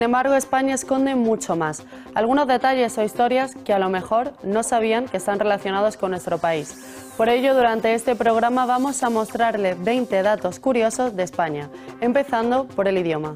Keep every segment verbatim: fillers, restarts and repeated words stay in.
Sin embargo, España esconde mucho más, algunos detalles o historias que a lo mejor no sabían que están relacionados con nuestro país. Por ello, durante este programa vamos a mostrarle veinte datos curiosos de España, empezando por el idioma.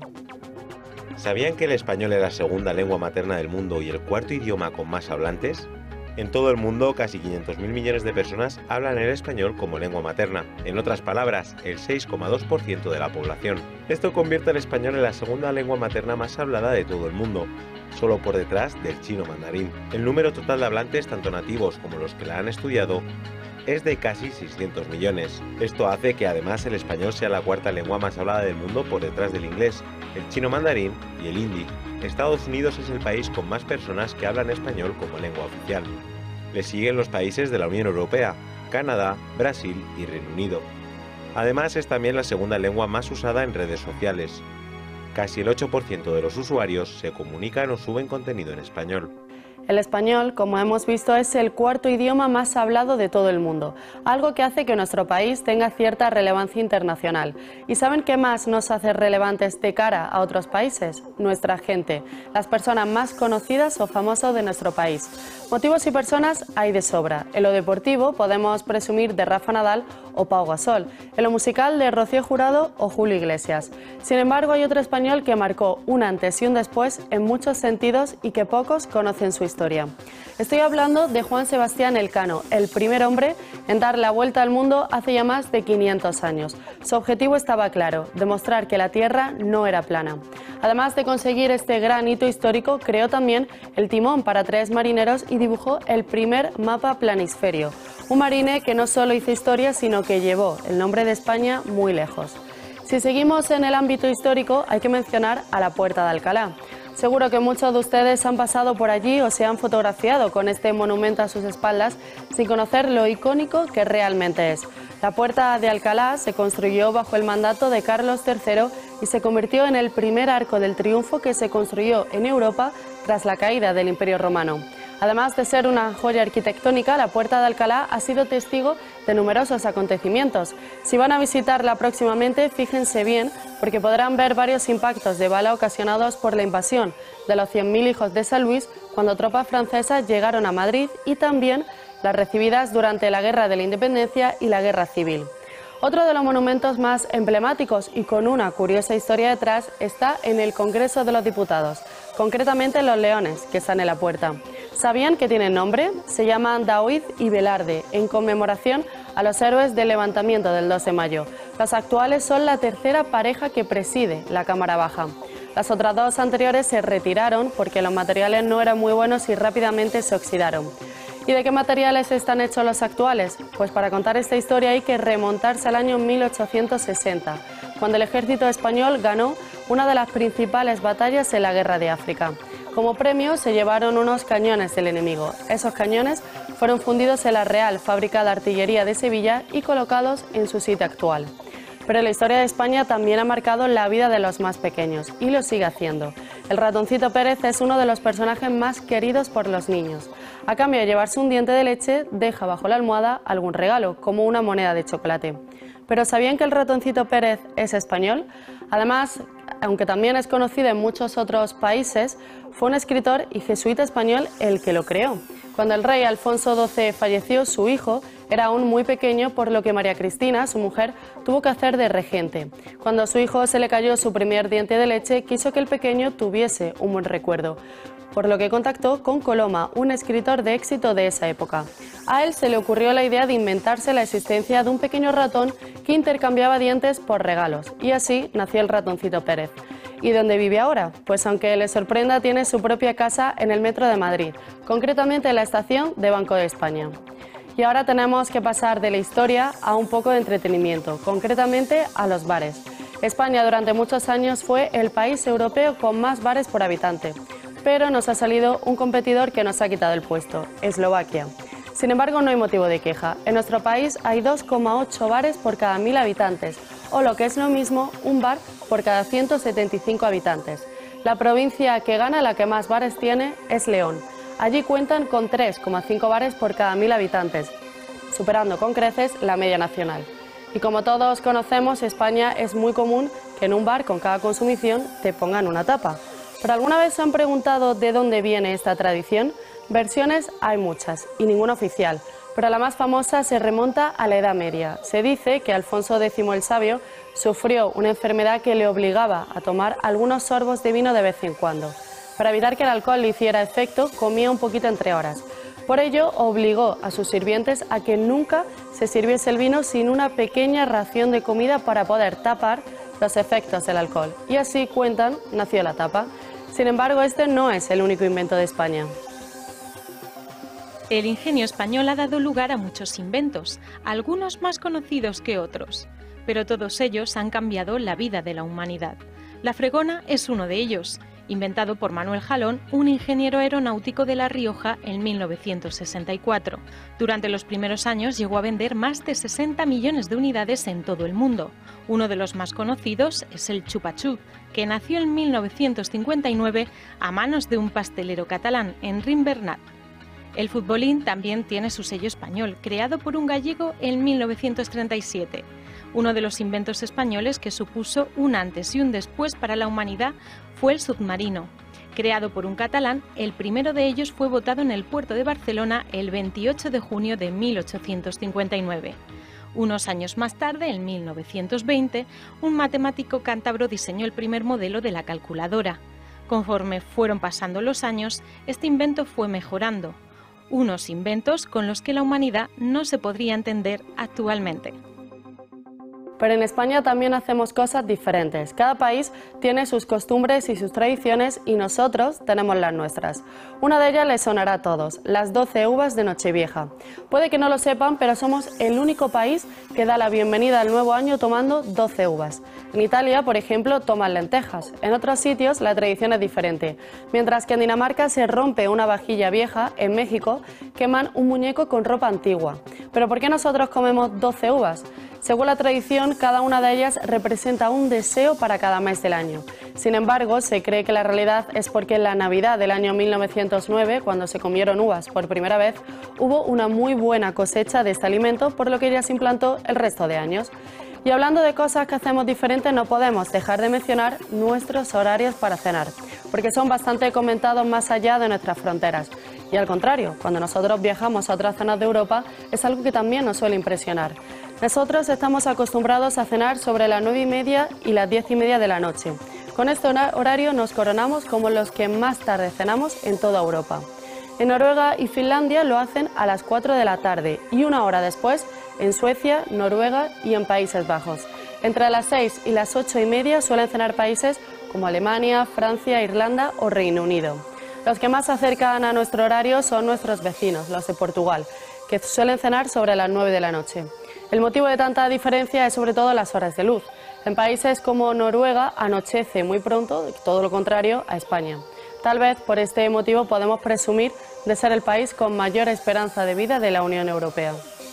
¿Sabían que el español es la segunda lengua materna del mundo y el cuarto idioma con más hablantes? En todo el mundo, casi quinientos mil millones de personas hablan el español como lengua materna. En otras palabras, el seis coma dos por ciento de la población. Esto convierte al español en la segunda lengua materna más hablada de todo el mundo, solo por detrás del chino mandarín. El número total de hablantes, tanto nativos como los que la han estudiado, es de casi seiscientos millones. Esto hace que además el español sea la cuarta lengua más hablada del mundo por detrás del inglés, el chino mandarín y el hindi. Estados Unidos es el país con más personas que hablan español como lengua oficial. Le siguen los países de la Unión Europea, Canadá, Brasil y Reino Unido. Además es también la segunda lengua más usada en redes sociales. Casi el ocho por ciento de los usuarios se comunican o suben contenido en español. El español, como hemos visto, es el cuarto idioma más hablado de todo el mundo, algo que hace que nuestro país tenga cierta relevancia internacional. ¿Y saben qué más nos hace relevantes de cara a otros países? Nuestra gente, las personas más conocidas o famosas de nuestro país. Motivos y personas hay de sobra. En lo deportivo podemos presumir de Rafa Nadal o Pau Gasol, en lo musical de Rocío Jurado o Julio Iglesias. Sin embargo, hay otro español que marcó un antes y un después en muchos sentidos y que pocos conocen su historia. Estoy hablando de Juan Sebastián Elcano, el primer hombre en dar la vuelta al mundo hace ya más de quinientos años. Su objetivo estaba claro, demostrar que la Tierra no era plana. Además de conseguir este gran hito histórico, creó también el timón para tres marineros y dibujó el primer mapa planisferio. Un marine que no solo hizo historia, sino que llevó el nombre de España muy lejos. Si seguimos en el ámbito histórico, hay que mencionar a la Puerta de Alcalá. Seguro que muchos de ustedes han pasado por allí o se han fotografiado con este monumento a sus espaldas sin conocer lo icónico que realmente es. La Puerta de Alcalá se construyó bajo el mandato de Carlos tercero y se convirtió en el primer arco del triunfo que se construyó en Europa tras la caída del Imperio Romano. Además de ser una joya arquitectónica, la Puerta de Alcalá ha sido testigo de numerosos acontecimientos. Si van a visitarla próximamente, fíjense bien, porque podrán ver varios impactos de bala ocasionados por la invasión de los cien mil hijos de San Luis cuando tropas francesas llegaron a Madrid y también las recibidas durante la Guerra de la Independencia y la Guerra Civil. Otro de los monumentos más emblemáticos y con una curiosa historia detrás está en el Congreso de los Diputados, concretamente los leones que están en la puerta. ¿Sabían que tienen nombre? Se llaman Daoíz y Velarde, en conmemoración a los héroes del levantamiento del dos de mayo. Los actuales son la tercera pareja que preside la Cámara Baja. Las otras dos anteriores se retiraron porque los materiales no eran muy buenos y rápidamente se oxidaron. ¿Y de qué materiales están hechos los actuales? Pues para contar esta historia hay que remontarse al año mil ochocientos sesenta, cuando el ejército español ganó una de las principales batallas en la Guerra de África. Como premio se llevaron unos cañones del enemigo. Esos cañones fueron fundidos en la Real Fábrica de Artillería de Sevilla y colocados en su sitio actual. Pero la historia de España también ha marcado la vida de los más pequeños y lo sigue haciendo. El ratoncito Pérez es uno de los personajes más queridos por los niños. A cambio de llevarse un diente de leche, deja bajo la almohada algún regalo, como una moneda de chocolate. ¿Pero sabían que el ratoncito Pérez es español? Además, aunque también es conocido en muchos otros países, fue un escritor y jesuita español el que lo creó. Cuando el rey Alfonso doce falleció, su hijo era aún muy pequeño, por lo que María Cristina, su mujer, tuvo que hacer de regente. Cuando a su hijo se le cayó su primer diente de leche, quiso que el pequeño tuviese un buen recuerdo, por lo que contactó con Coloma, un escritor de éxito de esa época. A él se le ocurrió la idea de inventarse la existencia de un pequeño ratón que intercambiaba dientes por regalos, y así nació el ratoncito Pérez. ¿Y dónde vive ahora? Pues aunque les sorprenda, tiene su propia casa en el metro de Madrid, concretamente en la estación de Banco de España. Y ahora tenemos que pasar de la historia a un poco de entretenimiento, concretamente a los bares. España durante muchos años fue el país europeo con más bares por habitante, pero nos ha salido un competidor que nos ha quitado el puesto, Eslovaquia. Sin embargo, no hay motivo de queja. En nuestro país hay dos coma ocho bares por cada mil habitantes, o lo que es lo mismo, un bar por cada ciento setenta y cinco habitantes. La provincia que gana, la que más bares tiene, es León. Allí cuentan con tres coma cinco bares por cada mil habitantes, superando con creces la media nacional. Y como todos conocemos, España es muy común que en un bar con cada consumición te pongan una tapa. ¿Pero alguna vez se han preguntado de dónde viene esta tradición? Versiones hay muchas y ninguna oficial, pero la más famosa se remonta a la Edad Media. Se dice que Alfonso X el Sabio sufrió una enfermedad que le obligaba a tomar algunos sorbos de vino de vez en cuando. Para evitar que el alcohol le hiciera efecto, comía un poquito entre horas. Por ello, obligó a sus sirvientes a que nunca se sirviese el vino sin una pequeña ración de comida para poder tapar los efectos del alcohol. Y así, cuentan, nació la tapa. Sin embargo, este no es el único invento de España. El ingenio español ha dado lugar a muchos inventos, algunos más conocidos que otros, pero todos ellos han cambiado la vida de la humanidad. La fregona es uno de ellos, inventado por Manuel Jalón, un ingeniero aeronáutico de La Rioja en mil novecientos sesenta y cuatro. Durante los primeros años llegó a vender más de sesenta millones de unidades en todo el mundo. Uno de los más conocidos es el chupachú, que nació en mil novecientos cincuenta y nueve a manos de un pastelero catalán, Enric Bernat. El futbolín también tiene su sello español, creado por un gallego en mil novecientos treinta y siete. Uno de los inventos españoles que supuso un antes y un después para la humanidad fue el submarino. Creado por un catalán, el primero de ellos fue botado en el puerto de Barcelona el veintiocho de junio de mil ochocientos cincuenta y nueve. Unos años más tarde, en mil novecientos veinte, un matemático cántabro diseñó el primer modelo de la calculadora. Conforme fueron pasando los años, este invento fue mejorando. Unos inventos con los que la humanidad no se podría entender actualmente. Pero en España también hacemos cosas diferentes. Cada país tiene sus costumbres y sus tradiciones y nosotros tenemos las nuestras. Una de ellas les sonará a todos, las doce uvas de Nochevieja. Puede que no lo sepan, pero somos el único país que da la bienvenida al nuevo año tomando doce uvas. En Italia, por ejemplo, toman lentejas. En otros sitios la tradición es diferente. Mientras que en Dinamarca se rompe una vajilla vieja, en México queman un muñeco con ropa antigua. ¿Pero por qué nosotros comemos doce uvas? Según la tradición, cada una de ellas representa un deseo para cada mes del año. Sin embargo, se cree que la realidad es porque en la Navidad del año mil novecientos nueve, cuando se comieron uvas por primera vez, hubo una muy buena cosecha de este alimento, por lo que ya se implantó el resto de años. Y hablando de cosas que hacemos diferentes, no podemos dejar de mencionar nuestros horarios para cenar, porque son bastante comentados más allá de nuestras fronteras. Y al contrario, cuando nosotros viajamos a otras zonas de Europa, es algo que también nos suele impresionar. Nosotros estamos acostumbrados a cenar sobre las nueve y media y las diez y media de la noche. Con este horario nos coronamos como los que más tarde cenamos en toda Europa. En Noruega y Finlandia lo hacen a las cuatro de la tarde y una hora después en Suecia, Noruega y en Países Bajos. Entre las seis y las ocho y media suelen cenar países como Alemania, Francia, Irlanda o Reino Unido. Los que más se acercan a nuestro horario son nuestros vecinos, los de Portugal, que suelen cenar sobre las nueve de la noche. El motivo de tanta diferencia es sobre todo las horas de luz. En países como Noruega anochece muy pronto, todo lo contrario a España. Tal vez por este motivo podemos presumir de ser el país con mayor esperanza de vida de la Unión Europea.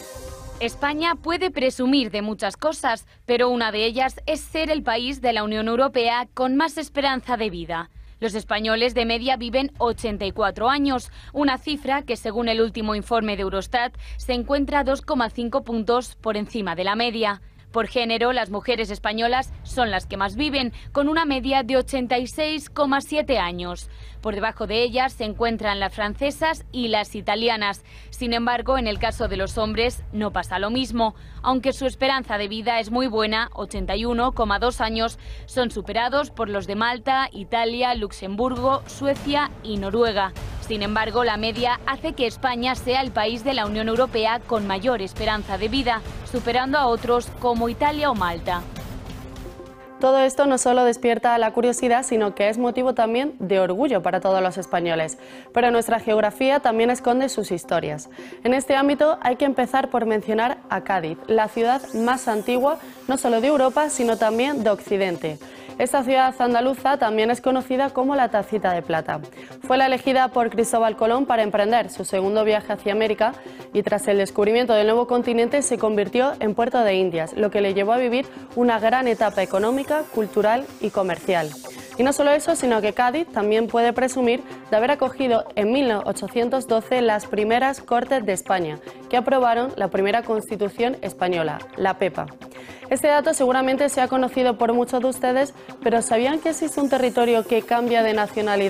España puede presumir de muchas cosas, pero una de ellas es ser el país de la Unión Europea con más esperanza de vida. Los españoles de media viven ochenta y cuatro años, una cifra que según el último informe de Eurostat se encuentra dos coma cinco puntos por encima de la media. Por género, las mujeres españolas son las que más viven, con una media de ochenta y seis coma siete años. Por debajo de ellas se encuentran las francesas y las italianas. Sin embargo, en el caso de los hombres no pasa lo mismo. Aunque su esperanza de vida es muy buena, ochenta y uno coma dos años, son superados por los de Malta, Italia, Luxemburgo, Suecia y Noruega. Sin embargo, la media hace que España sea el país de la Unión Europea con mayor esperanza de vida, superando a otros como Italia o Malta. Todo esto no solo despierta la curiosidad, sino que es motivo también de orgullo para todos los españoles. Pero nuestra geografía también esconde sus historias. En este ámbito hay que empezar por mencionar a Cádiz, la ciudad más antigua no solo de Europa, sino también de Occidente. Esta ciudad andaluza también es conocida como la Tacita de Plata. Fue la elegida por Cristóbal Colón para emprender su segundo viaje hacia América y tras el descubrimiento del nuevo continente se convirtió en puerto de Indias, lo que le llevó a vivir una gran etapa económica, cultural y comercial. Y no solo eso, sino que Cádiz también puede presumir de haber acogido en mil ochocientos doce las primeras Cortes de España, que aprobaron la primera Constitución española, la Pepa. Este dato seguramente se ha conocido por muchos de ustedes, pero ¿sabían que existe un territorio que cambia de nacionalidad